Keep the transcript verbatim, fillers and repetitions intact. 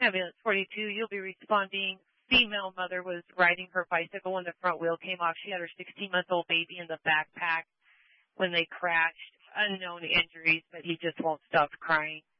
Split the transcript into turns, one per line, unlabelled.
Ambulance forty-two, you'll be responding. Female mother was riding her bicycle when the front wheel came off. She had her sixteen-month-old baby in the backpack when they crashed. Unknown injuries, but he just won't stop crying.